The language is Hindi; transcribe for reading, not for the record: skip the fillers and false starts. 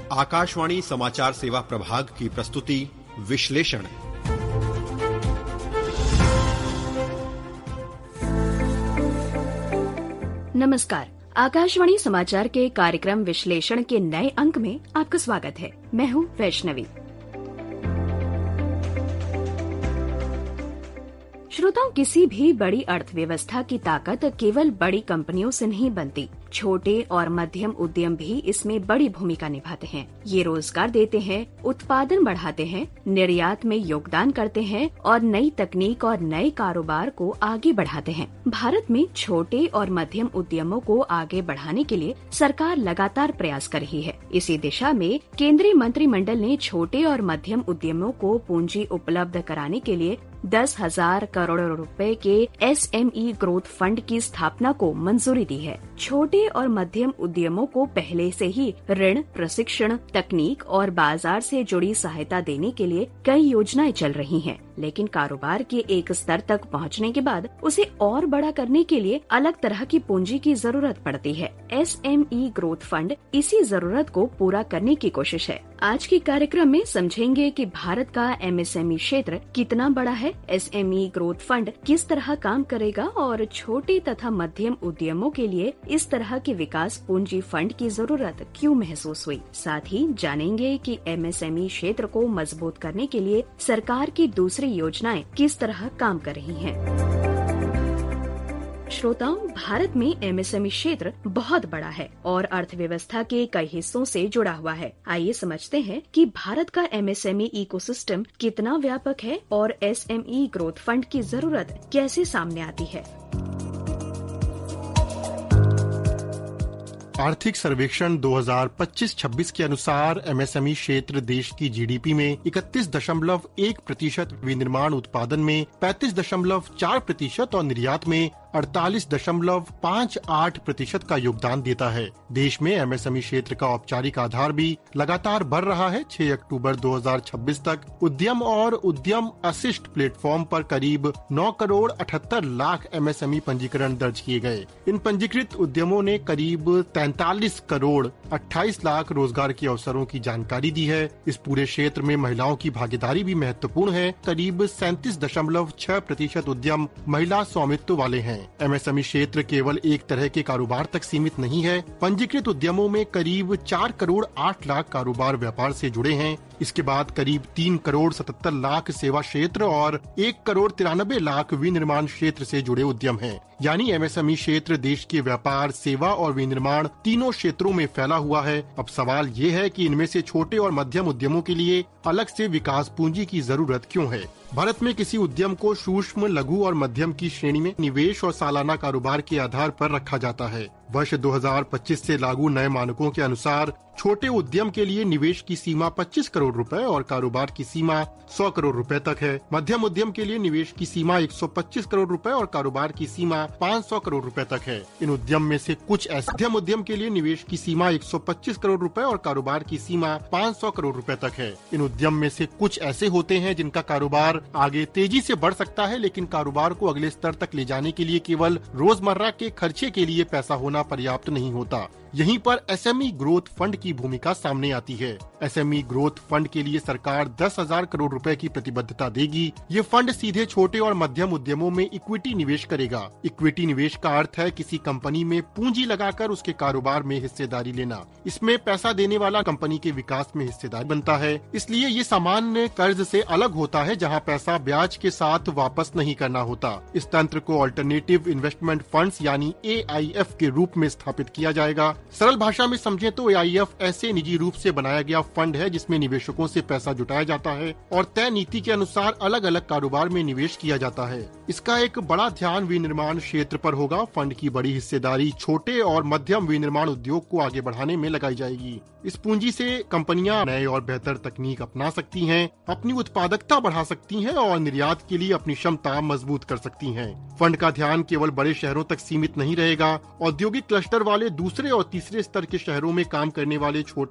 आकाशवाणी समाचार सेवा प्रभाग की प्रस्तुति विश्लेषण। नमस्कार। आकाशवाणी समाचार के कार्यक्रम विश्लेषण के नए अंक में आपका स्वागत है। मैं हूँ वैष्णवी। श्रोताओं, किसी भी बड़ी अर्थव्यवस्था की ताकत केवल बड़ी कंपनियों से नहीं बनती। छोटे और मध्यम उद्यम भी इसमें बड़ी भूमिका निभाते हैं। ये रोजगार देते हैं, उत्पादन बढ़ाते हैं, निर्यात में योगदान करते हैं और नई तकनीक और नए कारोबार को आगे बढ़ाते हैं। भारत में छोटे और मध्यम उद्यमों को आगे बढ़ाने के लिए सरकार लगातार प्रयास कर रही है। इसी दिशा में केंद्रीय मंत्रिमंडल ने छोटे और मध्यम उद्यमों को पूंजी उपलब्ध कराने के लिए 10,000 करोड़ रुपए के SME ग्रोथ फंड की स्थापना को मंजूरी दी है। छोटे और मध्यम उद्यमों को पहले से ही ऋण, प्रशिक्षण, तकनीक और बाजार से जुड़ी सहायता देने के लिए कई योजनाएं चल रही हैं। लेकिन कारोबार के एक स्तर तक पहुंचने के बाद उसे और बड़ा करने के लिए अलग तरह की पूंजी की जरूरत पड़ती है। SME ग्रोथ फंड इसी जरूरत को पूरा करने की कोशिश है। आज के कार्यक्रम में समझेंगे कि भारत का MSME क्षेत्र कितना बड़ा है, SME ग्रोथ फंड किस तरह काम करेगा और छोटे तथा मध्यम उद्यमों के लिए इस तरह के विकास पूंजी फंड की जरूरत क्यों महसूस हुई। साथ ही जानेंगे कि MSME क्षेत्र को मजबूत करने के लिए सरकार की दूसरी योजनाएं किस तरह काम कर रही हैं। श्रोताओं, भारत में MSME क्षेत्र बहुत बड़ा है और अर्थव्यवस्था के कई हिस्सों से जुड़ा हुआ है। आइए समझते हैं कि भारत का MSME इकोसिस्टम कितना व्यापक है और SME ग्रोथ फंड की जरूरत कैसे सामने आती है। आर्थिक सर्वेक्षण 2025-26 के अनुसार MSME क्षेत्र देश की GDP में 31.1%, विनिर्माण उत्पादन में 35.4% और निर्यात में 48.58% का योगदान देता है। देश में MSME क्षेत्र का औपचारिक आधार भी लगातार बढ़ रहा है। 6 अक्टूबर 2026 तक उद्यम और उद्यम अशिष्ट प्लेटफॉर्म पर करीब 9 करोड़ 78 लाख MSME पंजीकरण दर्ज किए गए। इन पंजीकृत उद्यमों ने करीब 43 करोड़ 28 लाख रोजगार के अवसरों की जानकारी दी है। इस पूरे क्षेत्र में महिलाओं की भागीदारी भी महत्वपूर्ण है। करीब 37.6% उद्यम महिला स्वामित्व वाले हैं। MSME क्षेत्र केवल एक तरह के कारोबार तक सीमित नहीं है। पंजीकृत उद्यमों में करीब 4 करोड़ 8 लाख कारोबार व्यापार से जुड़े हैं। इसके बाद करीब 3 करोड़ 77 लाख सेवा क्षेत्र और 1 करोड़ 93 लाख विनिर्माण क्षेत्र से जुड़े उद्यम हैं। यानी MSME क्षेत्र देश के व्यापार, सेवा और विनिर्माण तीनों क्षेत्रों में फैला हुआ है। अब सवाल ये है कि इनमें से छोटे और मध्यम उद्यमों के लिए अलग से विकास पूंजी की जरूरत क्यों है। भारत में किसी उद्यम को सूक्ष्म, लघु और मध्यम की श्रेणी में निवेश और सालाना कारोबार के आधार पर रखा जाता है। वर्ष 2025 से लागू नए मानकों के अनुसार छोटे उद्यम के लिए निवेश की सीमा 25 करोड़ रुपए और कारोबार की सीमा 100 करोड़ रुपए तक है। मध्यम उद्यम के लिए निवेश की सीमा 125 करोड़ रुपए और कारोबार की सीमा 500 करोड़ रुपए तक है। इन उद्यम में से कुछ ऐसे मध्यम उद्यम के लिए निवेश की सीमा 125 करोड़ रुपए और कारोबार की सीमा 500 करोड़ रुपए तक है। इन उद्यम में से कुछ ऐसे होते हैं जिनका कारोबार आगे तेजी से बढ़ सकता है, लेकिन कारोबार को अगले स्तर तक ले जाने के लिए केवल रोजमर्रा के खर्चे के लिए पैसा होना पर्याप्त नहीं होता। यहीं पर SME ग्रोथ फंड की भूमिका सामने आती है। SME ग्रोथ फंड के लिए सरकार 10,000 करोड़ रुपए की प्रतिबद्धता देगी। ये फंड सीधे छोटे और मध्यम उद्यमों में इक्विटी निवेश करेगा। इक्विटी निवेश का अर्थ है किसी कंपनी में पूंजी लगाकर उसके कारोबार में हिस्सेदारी लेना। इसमें पैसा देने वाला कंपनी के विकास में हिस्सेदार बनता है। इसलिए ये सामान्य कर्ज से अलग होता है, जहाँ पैसा ब्याज के साथ वापस नहीं करना होता। इस तंत्र को अल्टरनेटिव इन्वेस्टमेंट फंड्स यानी AIF के रूप में स्थापित किया जाएगा। सरल भाषा में समझें तो AIF ऐसे निजी रूप से बनाया गया फंड है जिसमें निवेशकों से पैसा जुटाया जाता है और तय नीति के अनुसार अलग अलग कारोबार में निवेश किया जाता है। इसका एक बड़ा ध्यान विनिर्माण क्षेत्र पर होगा। फंड की बड़ी हिस्सेदारी छोटे और मध्यम विनिर्माण उद्योग को आगे बढ़ाने में लगाई जाएगी। इस पूंजी से कंपनियां नए और बेहतर तकनीक अपना सकती हैं, अपनी उत्पादकता बढ़ा सकती हैं और निर्यात के लिए अपनी क्षमता मजबूत कर सकती हैं। फंड का ध्यान केवल बड़े शहरों तक सीमित नहीं रहेगा। औद्योगिक क्लस्टर वाले दूसरे और तीसरे स्तर के शहरों में काम करने वाले छोटे